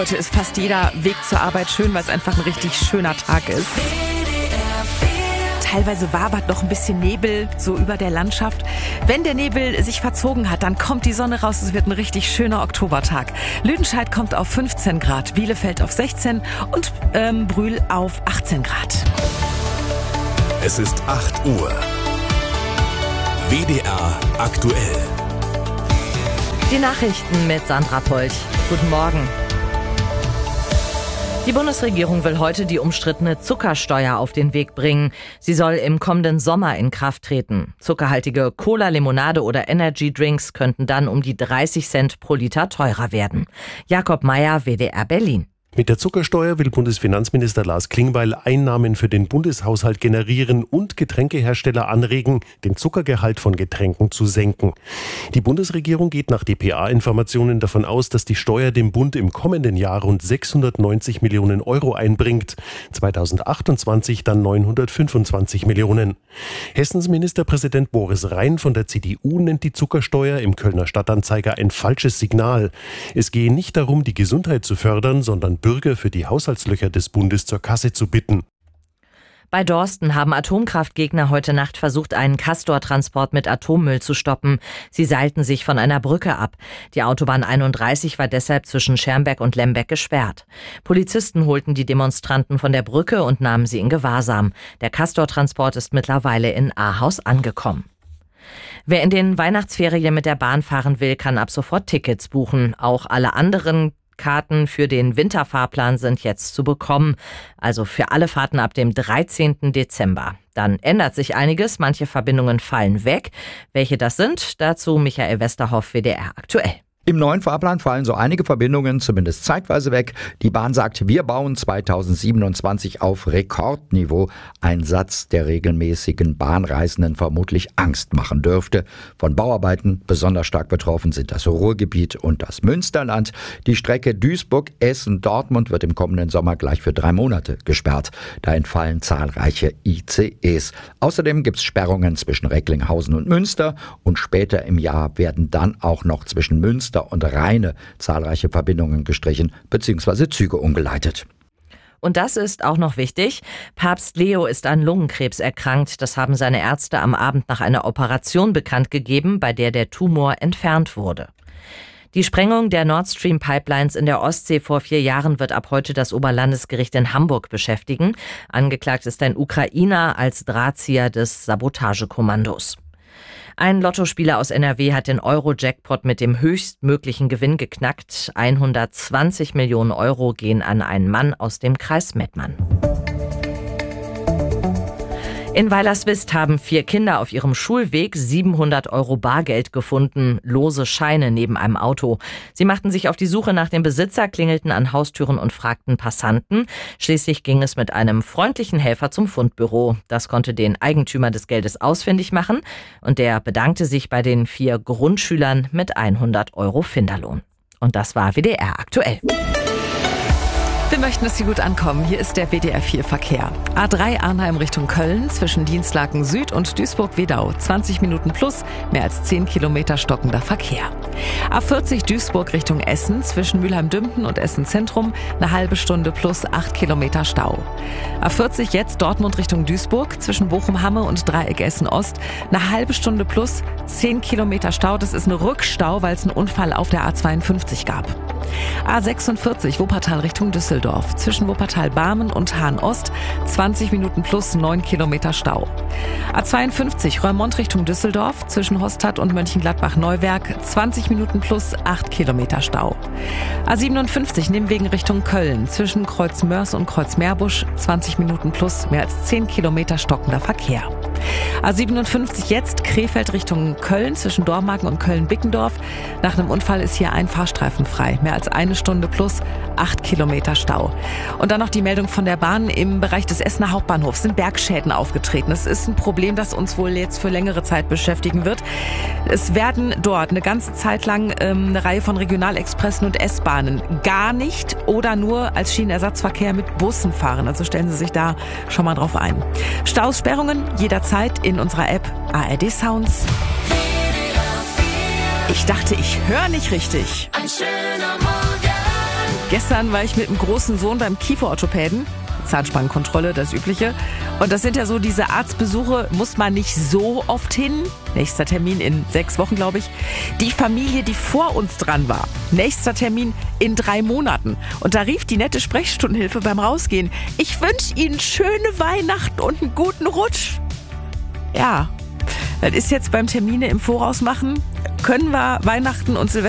Heute ist fast jeder Weg zur Arbeit schön, weil es einfach ein richtig schöner Tag ist. Teilweise wabert noch ein bisschen Nebel so über der Landschaft. Wenn der Nebel sich verzogen hat, dann kommt die Sonne raus. Es wird ein richtig schöner Oktobertag. Lüdenscheid kommt auf 15 Grad, Bielefeld auf 16 und Brühl auf 18 Grad. Es ist 8 Uhr. WDR aktuell. Die Nachrichten mit Sandra Polch. Guten Morgen. Die Bundesregierung will heute die umstrittene Zuckersteuer auf den Weg bringen. Sie soll im kommenden Sommer in Kraft treten. Zuckerhaltige Cola, Limonade oder Energy-Drinks könnten dann um die 30 Cent pro Liter teurer werden. Jakob Meyer, WDR Berlin. Mit der Zuckersteuer will Bundesfinanzminister Lars Klingbeil Einnahmen für den Bundeshaushalt generieren und Getränkehersteller anregen, den Zuckergehalt von Getränken zu senken. Die Bundesregierung geht nach dpa-Informationen davon aus, dass die Steuer dem Bund im kommenden Jahr rund 690 Millionen Euro einbringt, 2028 dann 925 Millionen. Hessens Ministerpräsident Boris Rhein von der CDU nennt die Zuckersteuer im Kölner Stadtanzeiger ein falsches Signal. Es gehe nicht darum, die Gesundheit zu fördern, sondern Bürger für die Haushaltslöcher des Bundes zur Kasse zu bitten. Bei Dorsten haben Atomkraftgegner heute Nacht versucht, einen Castor-Transport mit Atommüll zu stoppen. Sie seilten sich von einer Brücke ab. Die Autobahn 31 war deshalb zwischen Schermbeck und Lembeck gesperrt. Polizisten holten die Demonstranten von der Brücke und nahmen sie in Gewahrsam. Der Castor-Transport ist mittlerweile in Ahaus angekommen. Wer in den Weihnachtsferien mit der Bahn fahren will, kann ab sofort Tickets buchen. Auch alle anderen Karten für den Winterfahrplan sind jetzt zu bekommen, also für alle Fahrten ab dem 13. Dezember. Dann ändert sich einiges, manche Verbindungen fallen weg. Welche das sind, dazu Michael Westerhoff, WDR aktuell. Im neuen Fahrplan fallen so einige Verbindungen zumindest zeitweise weg. Die Bahn sagt, wir bauen 2027 auf Rekordniveau. Ein Satz, der regelmäßigen Bahnreisenden vermutlich Angst machen dürfte. Von Bauarbeiten besonders stark betroffen sind das Ruhrgebiet und das Münsterland. Die Strecke Duisburg-Essen-Dortmund wird im kommenden Sommer gleich für 3 Monate gesperrt. Da entfallen zahlreiche ICEs. Außerdem gibt es Sperrungen zwischen Recklinghausen und Münster. Und später im Jahr werden dann auch noch zwischen Münster und Rheine zahlreiche Verbindungen gestrichen bzw. Züge umgeleitet. Und das ist auch noch wichtig. Papst Leo ist an Lungenkrebs erkrankt. Das haben seine Ärzte am Abend nach einer Operation bekannt gegeben, bei der der Tumor entfernt wurde. Die Sprengung der Nord Stream Pipelines in der Ostsee vor 4 Jahren wird ab heute das Oberlandesgericht in Hamburg beschäftigen. Angeklagt ist ein Ukrainer als Drahtzieher des Sabotagekommandos. Ein Lottospieler aus NRW hat den Euro-Jackpot mit dem höchstmöglichen Gewinn geknackt. 120 Millionen Euro gehen an einen Mann aus dem Kreis Mettmann. In Weilerswist haben 4 Kinder auf ihrem Schulweg 700 Euro Bargeld gefunden, lose Scheine neben einem Auto. Sie machten sich auf die Suche nach dem Besitzer, klingelten an Haustüren und fragten Passanten. Schließlich ging es mit einem freundlichen Helfer zum Fundbüro. Das konnte den Eigentümer des Geldes ausfindig machen und der bedankte sich bei den 4 Grundschülern mit 100 Euro Finderlohn. Und das war WDR aktuell. Wir möchten, dass Sie gut ankommen. Hier ist der WDR 4 Verkehr. A3 Arnheim Richtung Köln zwischen Dienstlaken Süd und Duisburg-Wedau. 20 Minuten plus, mehr als 10 Kilometer stockender Verkehr. A40 Duisburg Richtung Essen zwischen Mülheim-Dümpten und Essen Zentrum. Eine halbe Stunde plus 8 Kilometer Stau. A40 jetzt Dortmund Richtung Duisburg zwischen Bochum-Hamme und Dreieck Essen Ost. Eine halbe Stunde plus 10 Kilometer Stau. Das ist ein Rückstau, weil es einen Unfall auf der A52 gab. A46 Wuppertal Richtung Düsseldorf. Zwischen Wuppertal-Barmen und Hahn-Ost 20 Minuten plus 9 Kilometer Stau. A52 Roermond Richtung Düsseldorf. Zwischen Hostad und Mönchengladbach-Neuwerk 20 Minuten plus 8 Kilometer Stau. A57 Nimwegen Richtung Köln. Zwischen Kreuzmörs und Kreuzmeerbusch 20 Minuten plus mehr als 10 Kilometer stockender Verkehr. A57 jetzt Krefeld Richtung Köln zwischen Dormagen und Köln-Bickendorf. Nach einem Unfall ist hier ein Fahrstreifen frei. Mehr als 1 Stunde plus 8 Kilometer Stau. Und dann noch die Meldung von der Bahn. Im Bereich des Essener Hauptbahnhofs sind Bergschäden aufgetreten. Das ist ein Problem, das uns wohl jetzt für längere Zeit beschäftigen wird. Es werden dort eine ganze Zeit lang eine Reihe von Regionalexpressen und S-Bahnen gar nicht oder nur als Schienenersatzverkehr mit Bussen fahren. Also stellen Sie sich da schon mal drauf ein. Staus, Sperrungen jederzeit in unserer App ARD Sounds. Ich dachte, ich höre nicht richtig. Ein schöner Morgen Gestern war ich mit einem großen Sohn beim Kieferorthopäden. Zahnspangenkontrolle, das Übliche. Und das sind ja so diese Arztbesuche, muss man nicht so oft hin. Nächster Termin in 6 Wochen, glaube ich. Die Familie, die vor uns dran war. Nächster Termin in 3 Monaten. Und da rief die nette Sprechstundenhilfe beim Rausgehen: Ich wünsche Ihnen schöne Weihnachten und einen guten Rutsch. Ja, das ist jetzt beim Termine im Voraus machen. Können wir Weihnachten und Silvester